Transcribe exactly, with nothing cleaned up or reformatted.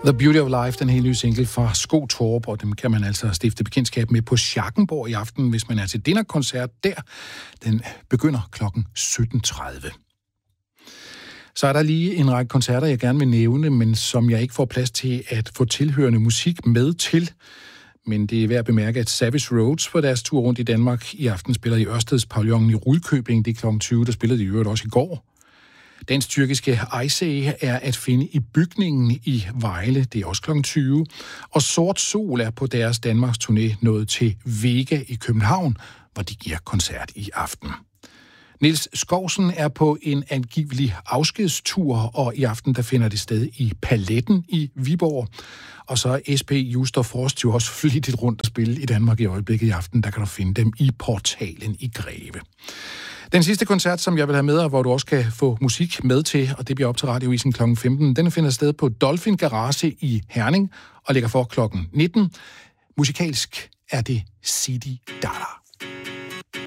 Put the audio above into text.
The Beauty of Life, den hele nye single fra Sko Torp, og dem kan man altså stifte bekendtskab med på Schackenborg i aften, hvis man er til dinnerkoncert der. Den begynder klokken sytten tredive. Så er der lige en række koncerter, jeg gerne vil nævne, men som jeg ikke får plads til at få tilhørende musik med til. Men det er værd at bemærke, at Savage Rhodes på deres tur rundt i Danmark i aften spiller i Ørsteds Pavillonen i Rudkøbing. Det er klokken tyve, der spillede de i øvrigt også i går. Dansk tyrkiske Aysee er at finde i bygningen i Vejle, det er også klokken tyve. Og Sort Sol er på deres Danmarks turné nået til Vega i København, hvor de giver koncert i aften. Niels Skovsen er på en angivelig afskedstur, og i aften der finder det sted i Paletten i Viborg. Og så er S P Just og Frost jo også flittigt rundt at spille i Danmark i øjeblikket i aften. Der kan du finde dem i Portalen i Greve. Den sidste koncert, som jeg vil have med, og hvor du også kan få musik med til, og det bliver op til Radioisen klokken femten, den finder sted på Dolphin Garage i Herning og ligger for klokken nitten. Musikalsk er det Sidi Dada.